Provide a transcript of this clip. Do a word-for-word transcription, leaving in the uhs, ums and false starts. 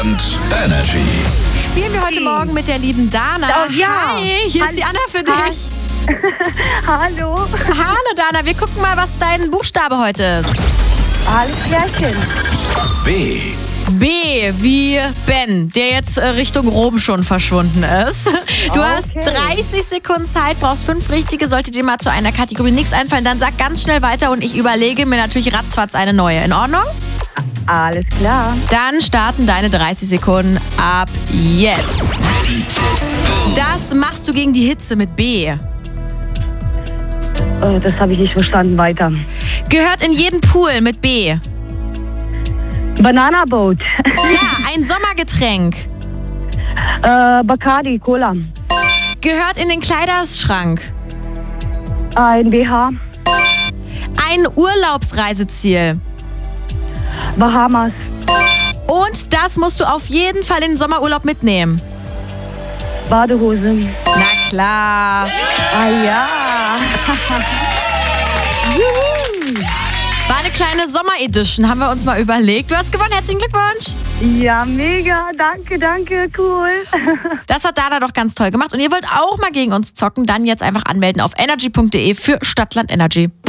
Energy. Spielen wir heute Morgen mit der lieben Dana. Oh, ja. Hi, hier ist die Anna für dich. Hallo. Hallo Dana, wir gucken mal, was dein Buchstabe heute ist. Alles klärchen. B. B wie Ben, der jetzt äh, Richtung Rom schon verschwunden ist. Du Okay. hast dreißig Sekunden Zeit, brauchst fünf richtige. Sollte dir mal zu einer Kategorie nichts einfallen, dann sag ganz schnell weiter und ich überlege mir natürlich ratzfatz eine neue. In Ordnung? Alles klar. Dann starten deine dreißig Sekunden ab jetzt. Das machst du gegen die Hitze mit B. Oh, das habe ich nicht verstanden. Weiter. Gehört in jeden Pool mit B. Banana Boat. Ja, ein Sommergetränk. äh, Bacardi, Cola. Gehört in den Kleiderschrank. Ein B H. Ein Urlaubsreiseziel. Bahamas. Und das musst du auf jeden Fall in den Sommerurlaub mitnehmen. Badehose. Na klar. Ah ja. War eine kleine Sommer-Edition, haben wir uns mal überlegt. Du hast gewonnen, herzlichen Glückwunsch. Ja, mega. Danke, danke. Cool. Das hat Dana doch ganz toll gemacht. Und ihr wollt auch mal gegen uns zocken, dann jetzt einfach anmelden auf energy punkt de für Stadtland Energy.